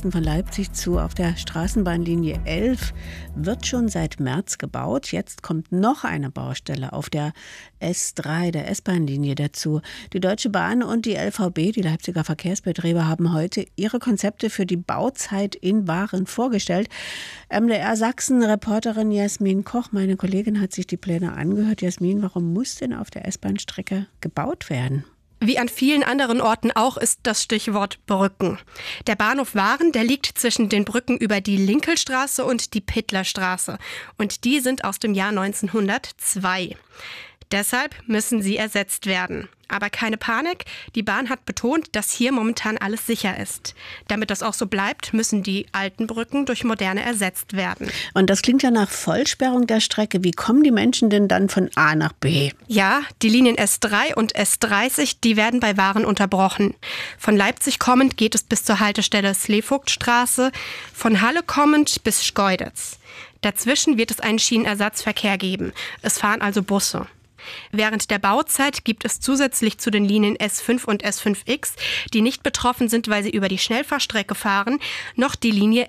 Südosten von Leipzig zu. Auf der Straßenbahnlinie 11 wird schon seit März gebaut. Jetzt kommt noch eine Baustelle auf der S3, der S-Bahn-Linie dazu. Die Deutsche Bahn und die LVB, die Leipziger Verkehrsbetriebe, haben heute ihre Konzepte für die Bauzeit in Waren vorgestellt. MDR Sachsen-Reporterin Jasmin Koch, meine Kollegin, hat sich die Pläne angehört. Jasmin, warum muss denn auf der S-Bahn-Strecke gebaut werden? Wie an vielen anderen Orten auch ist das Stichwort Brücken. Der Bahnhof Waren, der liegt zwischen den Brücken über die Linkelstraße und die Pittlerstraße. Und die sind aus dem Jahr 1902. Deshalb müssen sie ersetzt werden. Aber keine Panik, die Bahn hat betont, dass hier momentan alles sicher ist. Damit das auch so bleibt, müssen die alten Brücken durch moderne ersetzt werden. Und das klingt ja nach Vollsperrung der Strecke. Wie kommen die Menschen denn dann von A nach B? Ja, die Linien S3 und S30, die werden bei Waren unterbrochen. Von Leipzig kommend geht es bis zur Haltestelle Sleevogtstraße, von Halle kommend bis Schkeuditz. Dazwischen wird es einen Schienenersatzverkehr geben. Es fahren also Busse. Während der Bauzeit gibt es zusätzlich zu den Linien S5 und S5X, die nicht betroffen sind, weil sie über die Schnellfahrstrecke fahren, noch die Linie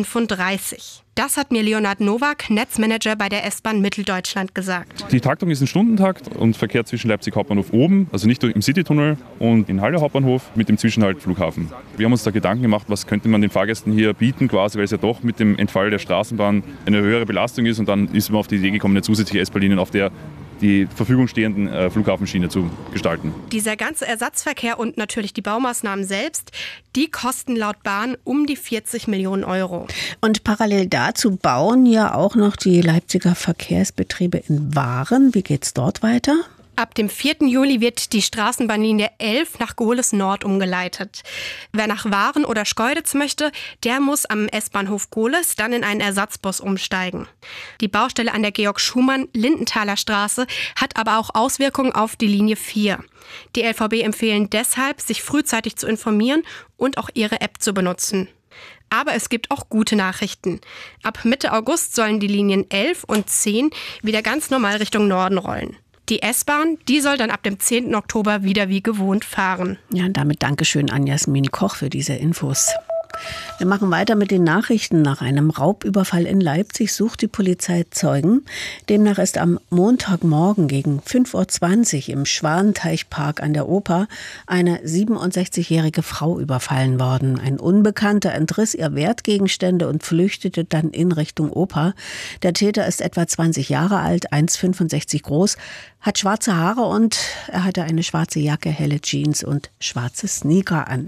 S35. Das hat mir Leonhard Nowak, Netzmanager bei der S-Bahn Mitteldeutschland, gesagt. Die Taktung ist ein Stundentakt und Verkehr zwischen Leipzig Hauptbahnhof oben, also nicht im Citytunnel, und in Halle Hauptbahnhof mit dem Zwischenhalt Flughafen. Wir haben uns da Gedanken gemacht, was könnte man den Fahrgästen hier bieten, quasi, weil es ja doch mit dem Entfall der Straßenbahn eine höhere Belastung ist, und dann ist man auf die Idee gekommen, eine zusätzliche S-Bahn-Linie auf der die Verfügung stehenden Flughafenschiene zu gestalten. Dieser ganze Ersatzverkehr und natürlich die Baumaßnahmen selbst, die kosten laut Bahn um die 40 Millionen Euro. Und parallel dazu bauen ja auch noch die Leipziger Verkehrsbetriebe in Waren. Wie geht's dort weiter? Ab dem 4. Juli wird die Straßenbahnlinie 11 nach Gohlis Nord umgeleitet. Wer nach Waren oder Schkeuditz möchte, der muss am S-Bahnhof Gohlis dann in einen Ersatzbus umsteigen. Die Baustelle an der Georg-Schumann-Lindenthaler Straße hat aber auch Auswirkungen auf die Linie 4. Die LVB empfehlen deshalb, sich frühzeitig zu informieren und auch ihre App zu benutzen. Aber es gibt auch gute Nachrichten. Ab Mitte August sollen die Linien 11 und 10 wieder ganz normal Richtung Norden rollen. Die S-Bahn, die soll dann ab dem 10. Oktober wieder wie gewohnt fahren. Ja, und damit Dankeschön an Jasmin Koch für diese Infos. Wir machen weiter mit den Nachrichten. Nach einem Raubüberfall in Leipzig sucht die Polizei Zeugen. Demnach ist am Montagmorgen gegen 5:20 Uhr im Schwanteichpark an der Oper eine 67-jährige Frau überfallen worden. Ein Unbekannter entriss ihr Wertgegenstände und flüchtete dann in Richtung Oper. Der Täter ist etwa 20 Jahre alt, 1,65 groß, hat schwarze Haare und er hatte eine schwarze Jacke, helle Jeans und schwarze Sneaker an.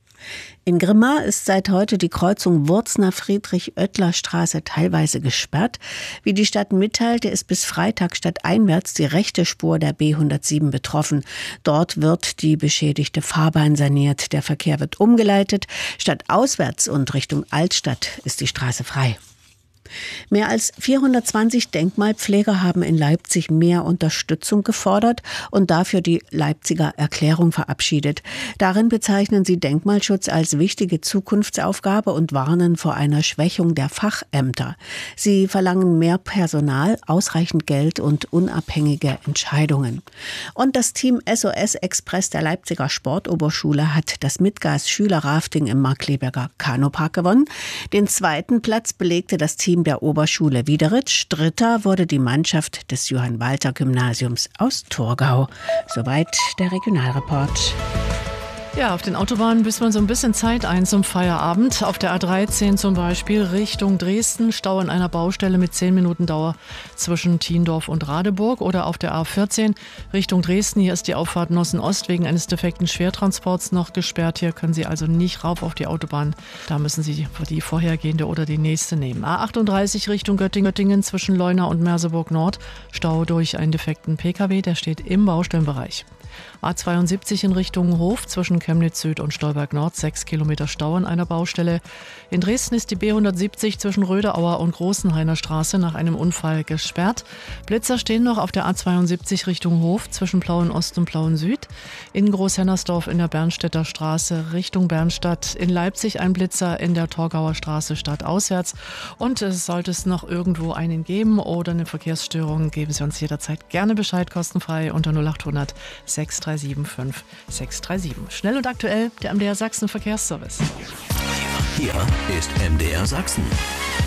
In Grimma ist seit heute die Kreuzung Wurzner-Friedrich-Oettler-Straße teilweise gesperrt. Wie die Stadt mitteilte, ist bis Freitag stadteinwärts die rechte Spur der B107 betroffen. Dort wird die beschädigte Fahrbahn saniert. Der Verkehr wird umgeleitet. Stadtauswärts und Richtung Altstadt ist die Straße frei. Mehr als 420 Denkmalpfleger haben in Leipzig mehr Unterstützung gefordert und dafür die Leipziger Erklärung verabschiedet. Darin bezeichnen sie Denkmalschutz als wichtige Zukunftsaufgabe und warnen vor einer Schwächung der Fachämter. Sie verlangen mehr Personal, ausreichend Geld und unabhängige Entscheidungen. Und das Team SOS Express der Leipziger Sportoberschule hat das Mitgas-Schüler-Rafting im Markkleeberger Kanopark gewonnen. Den zweiten Platz belegte das Team der Oberschule Wiederitsch. Dritter wurde die Mannschaft des Johann-Walter-Gymnasiums aus Torgau. Soweit der Regionalreport. Ja, auf den Autobahnen büßt man so ein bisschen Zeit ein zum Feierabend. Auf der A13 zum Beispiel Richtung Dresden, Stau an einer Baustelle mit 10 Minuten Dauer zwischen Thiendorf und Radeburg. Oder auf der A14 Richtung Dresden, hier ist die Auffahrt Nossen-Ost wegen eines defekten Schwertransports noch gesperrt. Hier können Sie also nicht rauf auf die Autobahn. Da müssen Sie die vorhergehende oder die nächste nehmen. A38 Richtung Göttingen zwischen Leuna und Merseburg Nord, Stau durch einen defekten Pkw, der steht im Baustellenbereich. A72 in Richtung Hof zwischen Chemnitz Süd und Stolberg Nord, 6 Kilometer Stau an einer Baustelle. In Dresden ist die B170 zwischen Röderauer und Großenhainer Straße nach einem Unfall gesperrt. Blitzer stehen noch auf der A72 Richtung Hof zwischen Plauen Ost und Plauen Süd. In Großhennersdorf in der Bernstädter Straße Richtung Bernstadt. In Leipzig ein Blitzer in der Torgauer Straße stadtauswärts. Und sollte es noch irgendwo einen geben oder eine Verkehrsstörung, geben Sie uns jederzeit gerne Bescheid, kostenfrei unter 0800 637 5637. Schnell und aktuell, der MDR Sachsen Verkehrsservice. Hier ist MDR Sachsen.